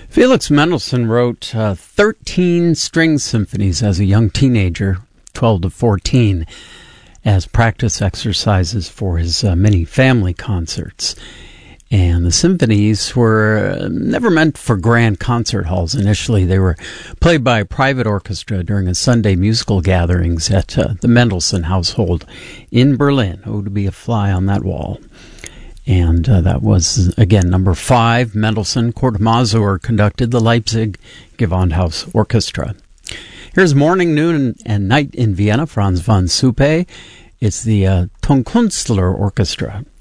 Felix Mendelssohn wrote 13 string symphonies as a young teenager, 12 to 14, as practice exercises for his many family concerts. And the symphonies were never meant for grand concert halls initially. They were played by a private orchestra during a Sunday musical gatherings at the Mendelssohn household in Berlin. Oh, to be a fly on that wall. And that was, again, number 5, Mendelssohn. Kurt Masur conducted the Leipzig Gewandhaus Orchestra. Here's Morning, Noon, and Night in Vienna, Franz von Suppe. It's the Tonkünstler Orchestra.